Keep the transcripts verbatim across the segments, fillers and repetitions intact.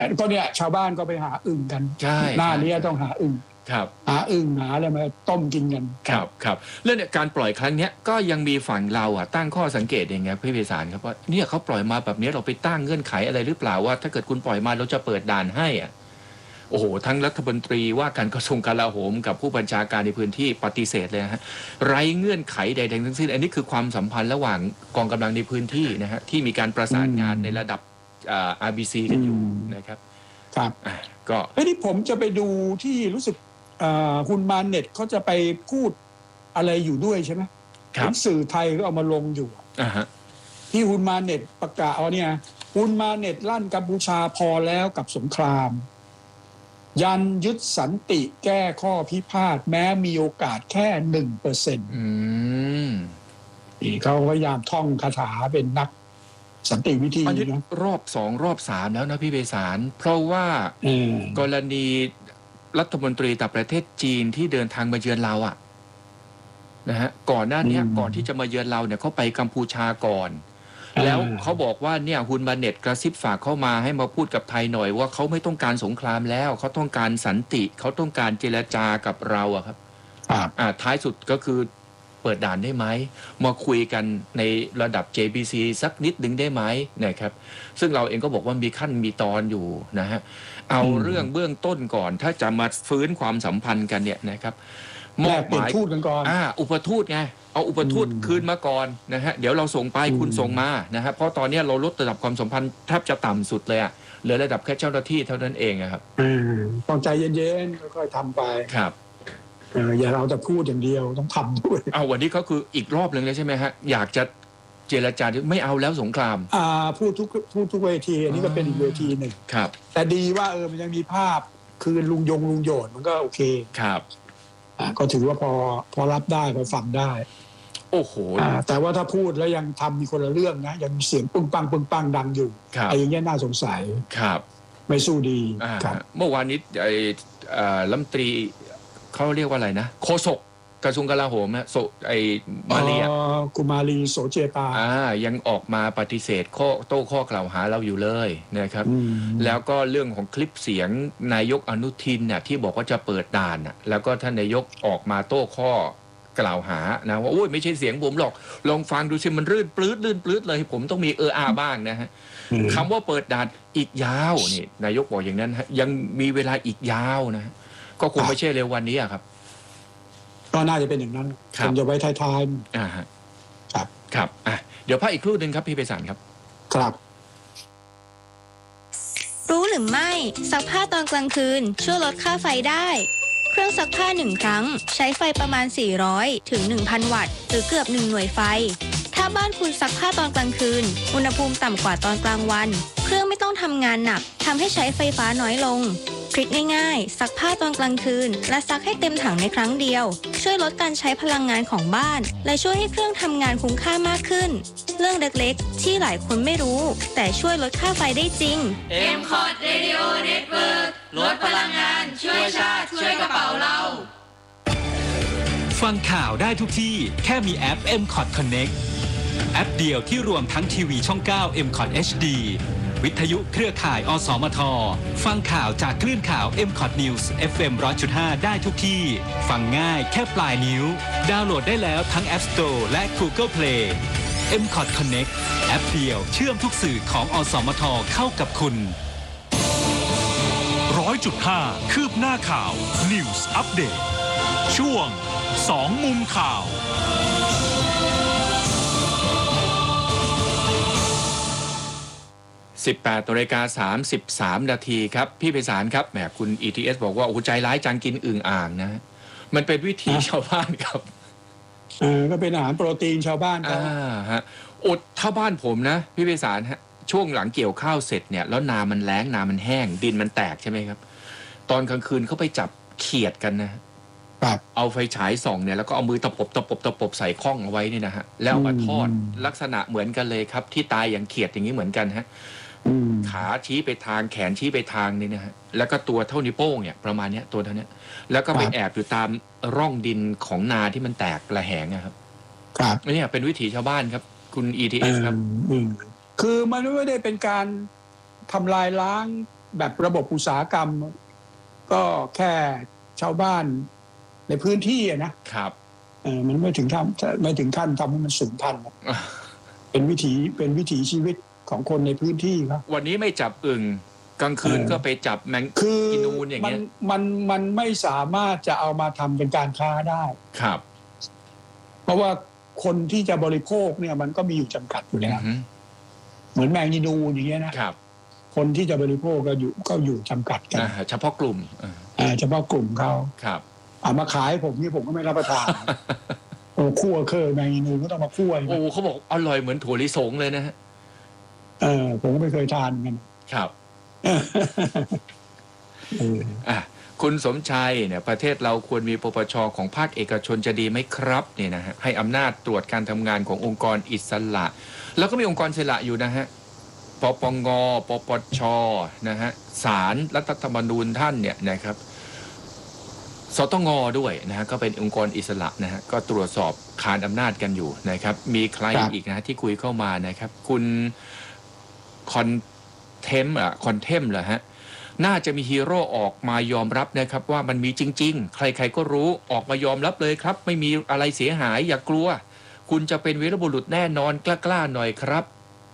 ก็เนี่ยชาวบ้านก็ไปหาอึ่งกันหน้านี้ต้องหาอึ่งครับหาอึ่งหาอะไรมาต้มกินกันครับครับเรื่องการปล่อยครั้งนี้ก็ยังมีฝั่งเราอ่ะตั้งข้อสังเกตอย่างไงพี่ไพศาลครับว่าเนี่ยเขาปล่อยมาแบบนี้เราไปตั้งเงื่อนไขอะไรหรือเปล่าว่าถ้าเกิดคุณปล่อยมาเราจะเปิดด่านให้อ่ะโอ้โหทั้งรัฐมนตรีว่าการกระทรวงกลาโหมกับผู้บัญชาการในพื้นที่ปฏิเสธเลยนะฮะไร้เงื่อนไขใดๆทั้งสิ้นอันนี้คือความสัมพันธ์ระหว่างกองกำลังในพื้นที่นะฮะที่มีการประสานงานในระดับอาร์บีซีกันอยู่นะครับครับก็ไอ้ที่ผมจะไปดูที่รู้สึกคุณมาเน็ตเขาจะไปพูดอะไรอยู่ด้วยใช่ไหมครับสื่อไทยก็เอามาลงอยู่ที่คุณมาเน็ตประกาศเอาเนี่ยคุณมาเน็ตลั่นกัมพูชาพอแล้วกับสงครามยันยึดสันติแก้ข้อพิพาทแม้มีโอกาสแค่หนึ่งเปอร์เซ็นต์เขาพยายามท่องคาถาเป็นนักสันติวิธีนะรอบสองรอบสามแล้วนะพี่ไพศาลเพราะว่ากรณีรัฐมนตรีต่างประเทศจีนที่เดินทางมาเยือนเราอ่ะนะฮะก่อนหน้านี้ก่อนที่จะมาเยือนเราเนี่ยเขาไปกัมพูชาก่อนแล้วเขาบอกว่าเนี่ยฮุนมาเน็ตกระซิบฝากเข้ามาให้มาพูดกับไทยหน่อยว่าเขาไม่ต้องการสงครามแล้วเขาต้องการสันติเขาต้องการเจรจากับเราอะครับอ่าท้ายสุดก็คือเปิดด่านได้ไหมมาคุยกันในระดับ เจ บี ซี สักนิดหนึ่งได้ไหมนะครับซึ่งเราเองก็บอกว่ามีขั้นมีตอนอยู่นะฮะเอาเรื่องเบื้องต้นก่อนถ้าจะมาฟื้นความสัมพันธ์กันเนี่ยนะครับมอบหมายทูตกันก่อนอ่าอุปทูตไงเอาอุปทูตคืนมาก่อนนะฮะเดี๋ยวเราส่งไปคุณส่งมานะฮะเพราะตอนนี้เราลดระดับความสัมพันธ์แทบจะต่ำสุดเลยอะเหลือระดับแค่เจ้าหน้าที่เท่านั้นเองครับต้องใจเย็นๆค่อยๆทำไปครับอย่าเราแต่พูดอย่างเดียวต้องทำด้วยเอาวันนี้เขาคืออีกรอบหนึ่งเลยใช่ไหมฮะอยากจะเจรจาไม่เอาแล้วสงครามอ่าพูดทุกพูดทุกเวทีอันนี้ก็เป็นอีกเวทีหนึ่งครับแต่ดีว่าเออมันยังมีภาพคือลุงยงลุงโยนมันก็โอเคครับอ่าก็ถือว่าพอพอรับได้พอฟังได้โอ้โหแต่ว่าถ้าพูดแล้วยังทำมีคนละเรื่องนะยังมีเสียงปึ้งปังปึ้งปังดังอยู่ไอ้อย่างเงี้ยน่าสงสัยครับไม่สู้ดีครับเมื่อวานนี้ไอ้รัฐมนตรีเขาเรียกว่าอะไรนะโฆษกกระทรวงกลาโหมนะโซไอ้มาเรียกุมารีโสเจตาอ่ายังออกมาปฏิเสธข้อโต้ข้อกล่าวหาเราอยู่เลยนะครับแล้วก็เรื่องของคลิปเสียงนายกอนุทินเนี่ยที่บอกว่าจะเปิดด่านน่ะแล้วก็ท่านนายกออกมาโต้ข้อกล่าวหานะว่าโอ้ยไม่ใช่เสียงผมหรอกลองฟังดูสิมันรื่นปลื้ดลื่นปลื้ดเลยผมต้องมีเอออาบ้างนะฮะคำว่าเปิดด่านอีกยาวนี่นายกบอกอย่างนั้นฮะยังมีเวลาอีกยาวนะก็คงไม่ใช่เร็ววันนี้ครับก็น่าจะเป็นอย่างนั้นคงจะไว้ท้ายๆอ่าครับครับอ่ะเดี๋ยวพักอีกครู่นึงครับพี่ไพศาลครับครับรู้หรือไม่ซักผ้าตอนกลางคืนช่วยลดค่าไฟได้เครื่องซักผ้าหนึ่งครั้งใช้ไฟประมาณสี่ร้อยถึง หนึ่งพัน วัตต์หรือเกือบหนึ่งหน่วยไฟถ้าบ้านคุณซักผ้าตอนกลางคืนอุณหภูมิต่ำกว่าตอนกลางวันเครื่องไม่ต้องทำงานหนักทำให้ใช้ไฟฟ้าน้อยลงทริคง่ายๆซักผ้าตอนกลางคืนและซักให้เต็มถังในครั้งเดียวช่วยลดการใช้พลังงานของบ้านและช่วยให้เครื่องทำงานคุ้มค่ามากขึ้นเรื่องเล็กๆที่หลายคนไม่รู้แต่ช่วยลดค่าไฟได้จริงเอ็ม คอท Radio Network ลดพลังงานช่วยชาติช่วยกระเป๋าเราฟังข่าวได้ทุกที่แค่มีแอป เอ็ม คอท Connect แอปเดียวที่รวมทั้งทีวีช่องเก้า เอ็ม คอท เอช ดี วิทยุเครือข่ายอสมทฟังข่าวจากคลื่นข่าว เอ็ม คอท News เอฟ เอ็ม หนึ่งร้อยจุดห้า ได้ทุกที่ฟังง่ายแค่ปลายนิ้วดาวน์โหลดได้แล้วทั้ง App Store และ Google Play เอ็ม คอท Connect แอปเดียวเชื่อมทุกสื่อของอสมทเข้ากับคุณหนึ่งร้อยจุดห้า คืบหน้าข่าว News Update ช่วงสองมุมข่าวสิบแปดนาฬิกาสามสิบสามนาทีครับพี่ไพศาลครับแหมคุณ อี ที เอส บอกว่าโอ้ใจร้ายจังกินอึ่งอ่างนะมันเป็นวิถีชาวบ้านครับเออก็เป็นอาหารโปรตีนชาวบ้านครับอ่าฮะอดถ้าบ้านผมนะพี่ไพศาลฮะช่วงหลังเกี่ยวข้าวเสร็จเนี่ยแล้วนามันแล้งนามันแห้งดินมันแตกใช่ไหมครับตอนกลางคืนเขาไปจับเขียดกันนะเอาไฟฉายส่องเนี่ยแล้วก็เอามือตะปบตะปบตะปบใส่ข้องเอาไว้นี่นะฮะแล้วมาทอดลักษณะเหมือนกันเลยครับที่ตายอย่างเขียดอย่างนี้เหมือนกันฮะขาชี้ไปทางแขนชี้ไปทางนี่นะฮะแล้วก็ตัวเท่านิ้วโป้งเนี่ยประมาณเนี้ยตัวเท่านี้แล้วก็ไปแอบอยู่ตามร่องดินของนาที่มันแตกระแหงนะครับครับนี่เป็นวิถีชาวบ้านครับคุณ อี ที เอส ครับคือมันไม่ได้เป็นการทำลายล้างแบบระบบอุตสาหกรรมก็แค่ชาวบ้านในพื้นที่นะครับเออมันไม่ถึงทำไม่ถึงขั้นทำให้มันสูญพันธุ์เป็นวิถีเป็นวิถีชีวิตของคนในพื้นที่ครับวันนี้ไม่จับอึ่งกลางคืนก็ไปจับแมงกินูนอย่างเงี้ยมันมันไม่สามารถจะเอามาทำเป็นการค้าได้ครับเพราะว่าคนที่จะบริโภคเนี่ยมันก็มีอยู่จำกัดอยู่แล้วเหมือนแมงกินูนอย่างเงี้ยนะครับคนที่จะบริโภคก็อยู่ก็อยู่จำกัดกันเฉพาะกลุ่มอ่าเฉพาะกลุ่มเขาครับเอามาขายผมนี่ผมก็ไม่รับประทานโอ้คั่วเคยแมงกินูนก็ต้องมาคั่วโอ้เขาบอกอร่อยเหมือนถั่วลิสงเลยนะฮะเออผมก็ไม่เคยทานกันครับอ่ะคุณสมชัยเนี่ยประเทศเราควรมีปปช.ของภาคเอกชนจะดีไหมครับเนี่ยนะฮะให้อำนาจตรวจการทำงานขององค์กรอิสระแล้วก็มีองค์กรอิสระอยู่นะฮะปปงปปช.นะฮะศาลรัฐธรรมนูญท่านเนี่ยนะครับสตง.ด้วยนะฮะก็เป็นองค์กรอิสระนะฮะก็ตรวจสอบขานอำนาจกันอยู่นะครับมีใครอีกนะฮะที่คุยเข้ามานะครับคุณคอนเทมอ่ะคอนเทมเหรอฮะน่าจะมีฮีโร่ออกมายอมรับนะครับว่ามันมีจริงๆใครๆก็รู้ออกมายอมรับเลยครับไม่มีอะไรเสียหายอย่ากลัวคุณจะเป็นวีรบุรุษแน่นอนกล้าๆหน่อยครับ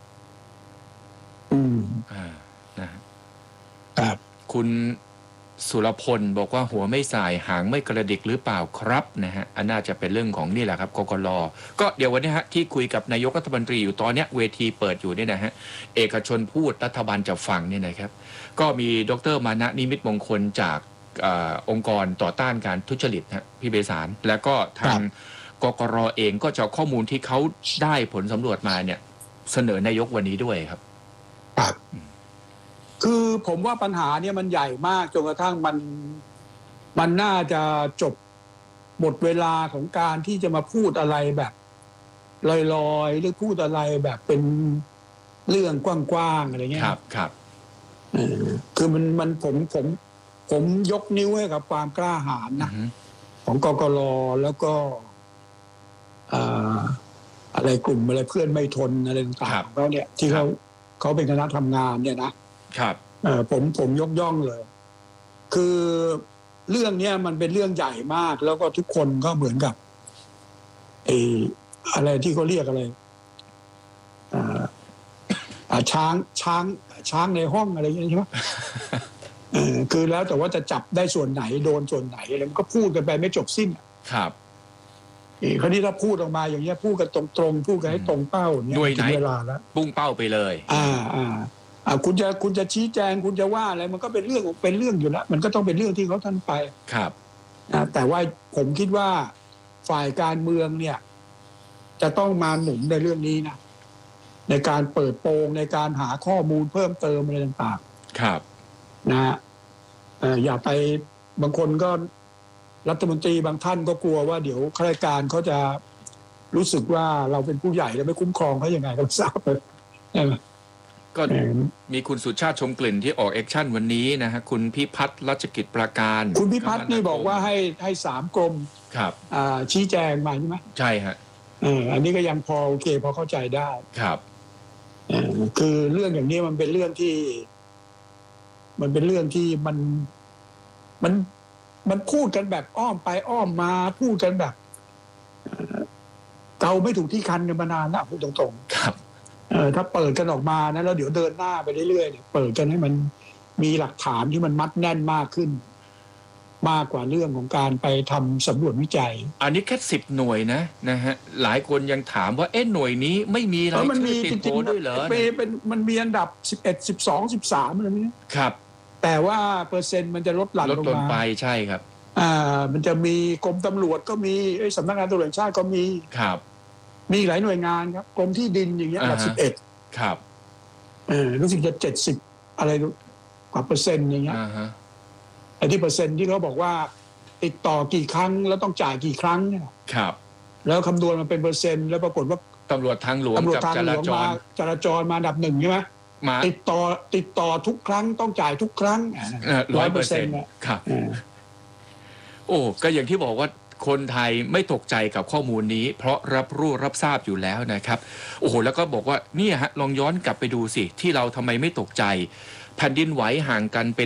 อืมอ่านะครับคุณสุรพลบอกว่าหัวไม่สายหางไม่กระดิกหรือเปล่าครับนะฮะอันน่าจะเป็นเรื่องของนี่แหละครับกกล.ก็เดี๋ยววันนี้ฮะที่คุยกับนายกรัฐมนตรีอยู่ตอนนี้เวทีเปิดอยู่เนี่ยนะฮะเอกชนพูดรัฐบาลจะฟังเนี่ยนะครับก็มีดร.มานะนิมิตมงคลจากอองค์กรต่อต้านการทุจริตฮะพี่เบสารแล้วก็ทางกกร.เองก็จะข้อมูลที่เขาได้ผลสำรวจมาเนี่ยเสนอนายกวันนี้ด้วยครับครับคือผมว่าปัญหาเนี่ยมันใหญ่มากจนกระทั่งมันมันน่าจะจบหมดเวลาของการที่จะมาพูดอะไรแบบลอยๆหรือพูดอะไรแบบเป็นเรื่องกว้างๆอะไรเงี้ยครับครับคือมันมันผมผมผมยกนิ้วให้กับความกล้าหาญนะของกกร.แล้วก็อะไรกลุ่มอะไรเพื่อนไม่ทนอะไรต่างๆแล้วเนี่ยที่เขาเขาเป็นคณะทำงานเนี่ยนะครับเออผมผมยกย่องเลยคือเรื่องเนี้ยมันเป็นเรื่องใหญ่มากแล้วก็ทุกคนก็เหมือนกับไอ้อะไรที่เขาเรียกอะไรอ่าช้างช้างช้างในห้องอะไรอย่างเงี้ยใช่ไหมเออคือแล้วแต่ว่าจะจับได้ส่วนไหนโดนส่วนไหนอะไรมันก็พูดกันไปไม่จบสิ้นครับเออคราวนี้ถ้าพูดออกมาอย่างเงี้ยพูดกันตรงๆพูดกันให้ตรงเป้าเนี่ยถึงเวลาแล้วพุ่งเป้าไปเลยอ่าอ่าอ่าคุณจะคุณจะชี้แจงคุณจะว่าอะไรมันก็เป็นเรื่องเป็นเรื่องอยู่แล้วมันก็ต้องเป็นเรื่องที่เขาท่านไปครับนะแต่ว่าผมคิดว่าฝ่ายการเมืองเนี่ยจะต้องมาหนุนในเรื่องนี้นะในการเปิดโปงในการหาข้อมูลเพิ่มเติมอะไรต่างๆครับนะฮะอย่าไปบางคนก็รัฐมนตรีบางท่านก็กลัวว่าเดี๋ยวข้าราชการเขาจะรู้สึกว่าเราเป็นผู้ใหญ่แล้วไม่คุ้มครองเขายังไงก็ทราบเลยใช่ไหมก็มีคุณสุชาติชมกลิ่นที่ออกแอคชั่นวันนี้นะฮะคุณพิพัฒน์รัชกิจประการคุณพิพัฒน์นี่บอกว่าให้ให้สามกรมครับชี้แจงมาใช่ไหมใช่ฮะอันนี้ก็ยังพอโอเคพอเข้าใจได้ครับคือเรื่องอย่างนี้มันเป็นเรื่องที่มันเป็นเรื่องที่มันมันมันพูดกันแบบอ้อมไปอ้อมมาพูดกันแบบเกาไม่ถูกที่คันกันมานานแล้วพูดตรงๆครับเออถ้าเปิดกันออกมานะแล้วเดี๋ยวเดินหน้าไปเรื่อยๆเปิดกันให้มันมีหลักฐานที่มันมัดแน่นมากขึ้นมากกว่าเรื่องของการไปทำสำรวจวิจัยอันนี้แค่สิบหน่วยนะนะฮะหลายคนยังถามว่าเอ๊ะหน่วยนี้ไม่มีรายชื่อติดโผด้วยเหรอเป็นมันมีอันดับสิบเอ็ด สิบสอง สิบสามอะไรนี้ครับแต่ว่าเปอร์เซ็นต์มันจะลดหลั่นลงมาลดลงไปใช่ครับอ่ามันจะมีกรมตำรวจก็มีสำนักงานตำรวจแห่งชาติก็มีครับมีหลายหน่วยงานครับกรมที่ดินอย่างเงี้ยอันดับสิบเอ็ดครับเออรู้สึกจะเจ็ดสิบอะไรกว่าเปอร์เซ็นต์อย่างเงี้ยไอ้ที่เปอร์เซ็นต์ที่เขาบอกว่าติดต่อกี่ครั้งแล้วต้องจ่ายกี่ครั้งเนี่ยครับแล้วคำนวณมันเป็นเปอร์เซ็นต์แล้วปรากฏว่าตำรวจทางหลวงกับจราจรจราจรมาอันดับหนึ่งใช่ไหมติดต่อติดต่อทุกครั้งต้องจ่ายทุกครั้งร้อยเปอร์เซ็นต์ครับโอ้ก็อย่างที่บอกว่าคนไทยไม่ตกใจกับข้อมูลนี้เพราะรับรู้รับทราบอยู่แล้วนะครับโอ้โหแล้วก็บอกว่าเนี่ยฮะลองย้อนกลับไปดูสิที่เราทำไมไม่ตกใจแผ่นดินไหวห่างกันเป็น